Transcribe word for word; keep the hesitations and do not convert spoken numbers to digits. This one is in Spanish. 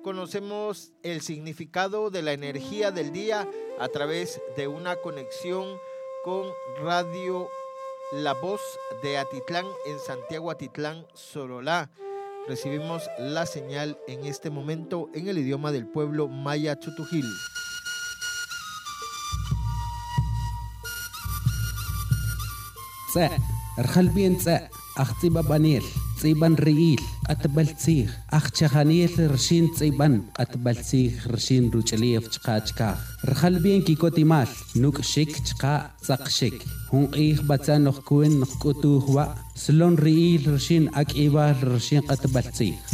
conocemos el significado de la energía del día a través de una conexión con Radio La Voz de Atitlán en Santiago Atitlán, Sololá. Recibimos la señal en este momento en el idioma del pueblo maya Chutujil. Tsa, Arjalbien tsa, Achtiba Banil, Tsiban Riil, Atbaltzig, Achchahanil Rshin Tsiban, Atbaltzig Rshin Ruchelief Chkachka, Arjalbien Kikotimal, Nuk Shik Chka Zakshik, Hun Ich Batsan Nokuen Nokutuhwa, Slon Riil Rshin Akiba Rshin Atbaltzig.